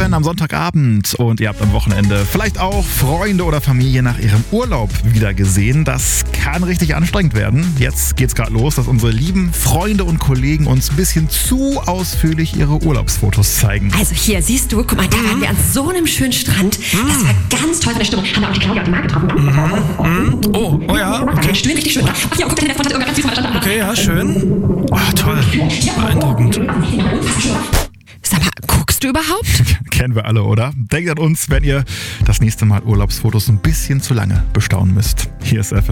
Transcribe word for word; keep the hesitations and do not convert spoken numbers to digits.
Fan am Sonntagabend und ihr habt am Wochenende vielleicht auch Freunde oder Familie nach ihrem Urlaub wieder gesehen. Das kann richtig anstrengend werden. Jetzt geht's gerade los, dass unsere lieben Freunde und Kollegen uns ein bisschen zu ausführlich ihre Urlaubsfotos zeigen. Also hier, siehst du, guck mal, da waren wir an so einem schönen Strand. Das war ganz toll von der Stimmung. Haben wir auch die Claudia und die Marc getroffen. Mhm. Oh, oh ja, okay. Stühlen richtig schön. Ach ja, guck da, der Freund hat irgendwann ganz süß von der Stadt. Okay, ja, schön. Oh, toll. Beeindruckend. Sag mal, guckst du überhaupt? Kennen wir alle, oder? Denkt an uns, wenn ihr das nächste Mal Urlaubsfotos ein bisschen zu lange bestaunen müsst. Hier ist F